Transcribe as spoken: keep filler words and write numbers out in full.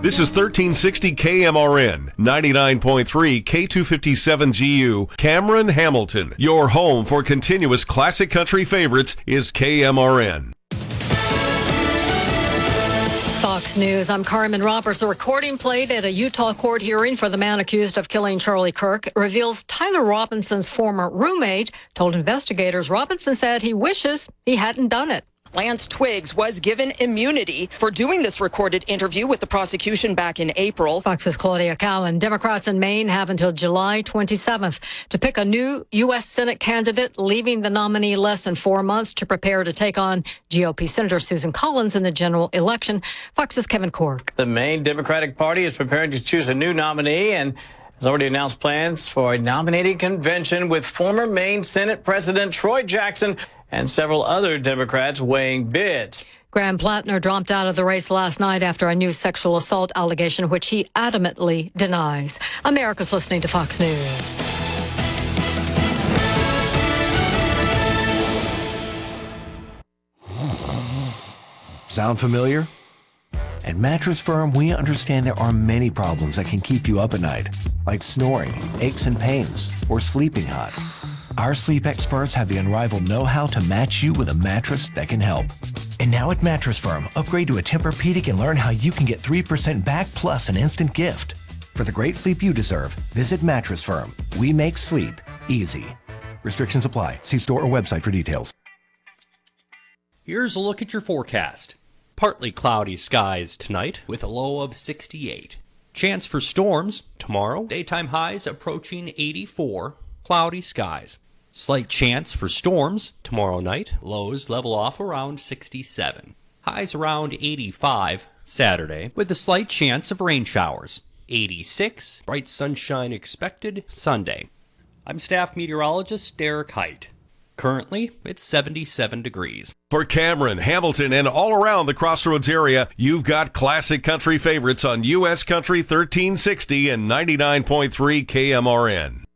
This is thirteen sixty K M R N, ninety-nine point three K two fifty-seven G U, Cameron, Hamilton. Your home for continuous classic country favorites is K M R N. Fox News, I'm Carmen Roberts. A recording played at a Utah court hearing for the man accused of killing Charlie Kirk reveals Tyler Robinson's former roommate told investigators Robinson said he wishes he hadn't done it. Lance Twiggs was given immunity for doing this recorded interview with the prosecution back in April. Fox's Claudia Cowan. Democrats in Maine have until July twenty-seventh to pick a new U S Senate candidate, leaving the nominee less than four months to prepare to take on G O P Senator Susan Collins in the general election. Fox's Kevin Cork. The Maine Democratic Party is preparing to choose a new nominee and has already announced plans for a nominating convention with former Maine Senate President Troy Jackson and several other Democrats weighing bids. Graham Plattner dropped out of the race last night after a new sexual assault allegation, which he adamantly denies. America's listening to Fox News. Sound familiar? At Mattress Firm, we understand there are many problems that can keep you up at night, like snoring, aches and pains, or sleeping hot. Our sleep experts have the unrivaled know-how to match you with a mattress that can help. And now at Mattress Firm, upgrade to a Tempur-Pedic and learn how you can get three percent back plus an instant gift. For the great sleep you deserve, visit Mattress Firm. We make sleep easy. Restrictions apply. See store or website for details. Here's a look at your forecast. Partly cloudy skies tonight with a low of sixty-eight. Chance for storms tomorrow. Daytime highs approaching eighty-four. Cloudy skies. Slight chance for storms tomorrow night. Lows level off around sixty-seven. Highs around eighty-five Saturday with a slight chance of rain showers. eighty-six. Bright sunshine expected Sunday. I'm staff meteorologist Derek Height. Currently, it's seventy-seven degrees. For Cameron, Hamilton, and all around the Crossroads area, you've got classic country favorites on U S Country thirteen sixty and ninety-nine point three K M R N.